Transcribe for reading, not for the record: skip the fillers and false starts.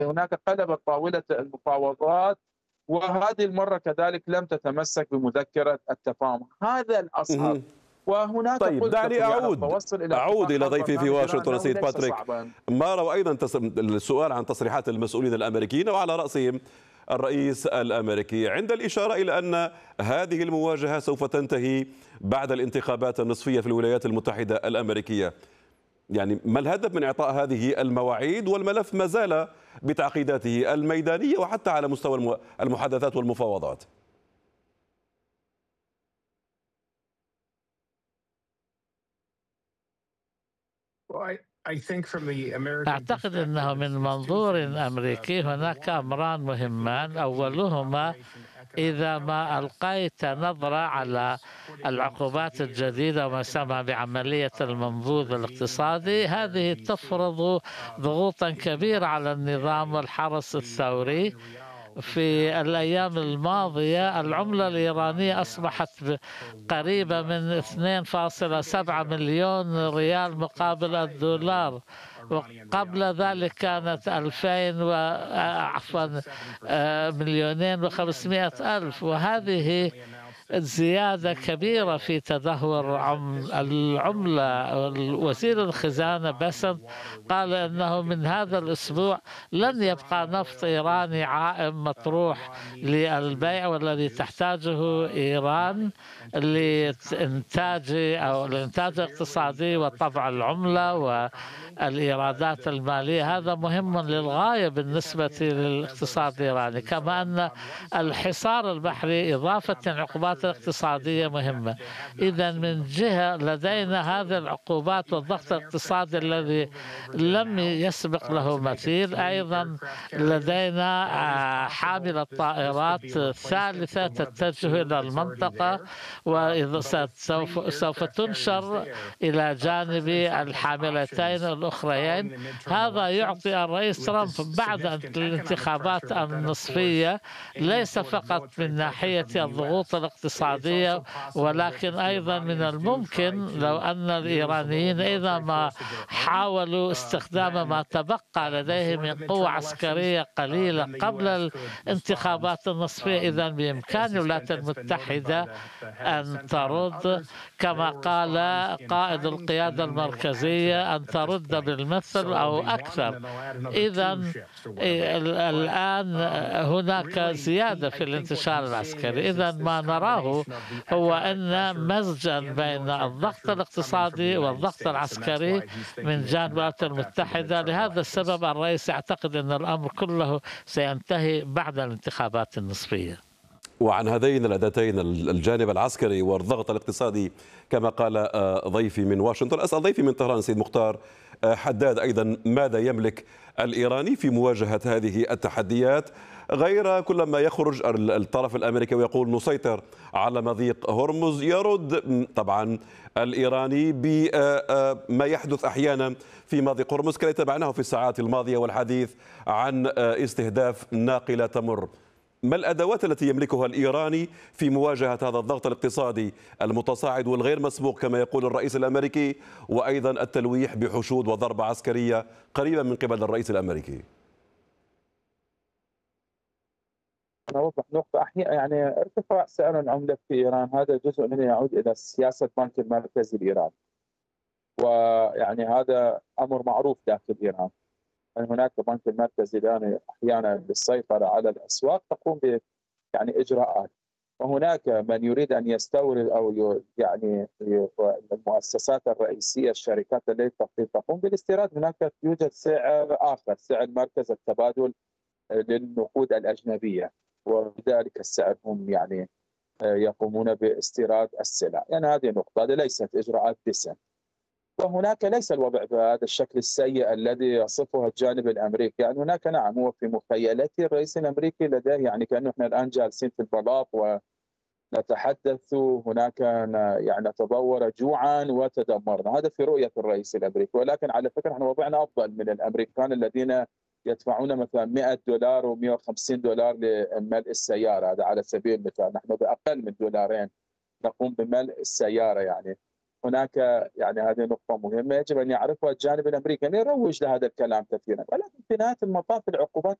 هناك قلبت طاولة المفاوضات، وهذه المرة كذلك لم تتمسك بمذكرة التفاهم، هذا الأصعب. مهم. وهناك طيب قلت دعني لكم يعني أعود التوصل إلى أعود اتفاق إلى حل ضيفي في برنامج إيران واشنطن أنه السيد ليس باتريك. صعبا. ما رأوا أيضا السؤال عن تصريحات المسؤولين الأمريكيين وعلى رأسهم الرئيس الأمريكي عند الإشارة إلى أن هذه المواجهة سوف تنتهي بعد الانتخابات النصفية في الولايات المتحدة الأمريكية. يعني ما الهدف من إعطاء هذه المواعيد والملف ما زال بتعقيداته الميدانية وحتى على مستوى المحادثات والمفاوضات؟ أعتقد أنه من منظور أمريكي هناك أمران مهمان، أولهما إذا ما ألقيت نظرة على العقوبات الجديدة وما يسمى بعملية المنبوذ الاقتصادي، هذه تفرض ضغوطا كبيرة على النظام والحرس الثوري. في الأيام الماضية العملة الإيرانية أصبحت قريبة من 2.7 مليون ريال مقابل الدولار، وقبل ذلك كانت 2000 عفوا 2,500,000، وهذه زيادة كبيرة في تدهور العملة. وزير الخزانة بسنت قال أنه من هذا الأسبوع لن يبقى نفط إيراني عائم مطروح للبيع، والذي تحتاجه إيران لإنتاج أو الإنتاج الاقتصادي وطبع العملة والإيرادات المالية. هذا مهم للغاية بالنسبة للاقتصاد الإيراني، كما أن الحصار البحري إضافة عقوبات اقتصادية مهمة. إذا من جهة لدينا هذه العقوبات والضغط الاقتصادي الذي لم يسبق له مثيل، أيضا لدينا حامل الطائرات ثالثة تتجه إلى المنطقة وسوف تنشر إلى جانب الحاملتين الأخريين. هذا يعطي الرئيس ترامب بعد الانتخابات النصفية ليس فقط من ناحية الضغوط الاقتصادية، ولكن أيضا من الممكن لو أن الإيرانيين إذا ما حاولوا استخدام ما تبقى لديهم من قوة عسكرية قليلة قبل الانتخابات النصفية، إذا بإمكان الولايات المتحدة أن ترد كما قال قائد القيادة المركزية، أن ترد بالمثل أو أكثر. إذا الآن هناك زيادة في الانتشار العسكري. إذا ما نراه هو أن مزجا بين الضغط الاقتصادي والضغط العسكري من جانب الولايات المتحدة. لهذا السبب الرئيس يعتقد أن الأمر كله سينتهي بعد الانتخابات النصفية. وعن هذين الأداتين الجانب العسكري والضغط الاقتصادي كما قال ضيفي من واشنطن، أسأل ضيفي من طهران سيد مختار حداد أيضا ماذا يملك الإيراني في مواجهة هذه التحديات، غير كلما يخرج الطرف الأمريكي ويقول نسيطر على مضيق هرمز، يرد طبعا الإيراني بما يحدث أحيانا في مضيق هرمز كما تابعناه في الساعات الماضية والحديث عن استهداف ناقلة تمر. ما الأدوات التي يملكها الإيراني في مواجهة هذا الضغط الاقتصادي المتصاعد والغير مسبوق كما يقول الرئيس الأمريكي، وأيضا التلويح بحشود وضربة عسكرية قريبة من قبل الرئيس الأمريكي؟ أنا أوضح نقطة، يعني ارتفاع سعر العملة في إيران هذا جزء منه يعود إلى سياسة البنك المركزي الإيراني، ويعني هذا أمر معروف داخل إيران. هناك بنك المركزي الإيراني أحيانا للسيطرة على الأسواق تقوم يعني إجراءات، وهناك من يريد أن يستورد أو يعني المؤسسات الرئيسية الشركات التي تقوم بالاستيراد. هناك يوجد سعر آخر، سعر مركز التبادل للنقود الأجنبية، وبذلك السعر هم يعني يقومون باستيراد السلع. يعني هذه نقطة، هذه ليست إجراءات دسم. وهناك ليس الوضع بهذا الشكل السيء الذي يصفه الجانب الامريكي. يعني هناك نعم، هو في مخيلتي الرئيس الامريكي لديه يعني كانه احنا الان جالسين في البلاط ونتحدث، هناك يعني نتضور جوعا وتدمرنا، هذا في رؤيه الرئيس الامريكي. ولكن على فكره احنا وضعنا افضل من الامريكان الذين يدفعون مثلا $100 و$150 لملء السياره، هذا على سبيل المثال. نحن باقل من $2 نقوم بملء السياره يعني. هناك يعني هذه نقطة مهمة يجب أن يعرفها الجانب الأمريكي، أن يروج لهذا الكلام كثيرا، ولكن في نهاية المطاف العقوبات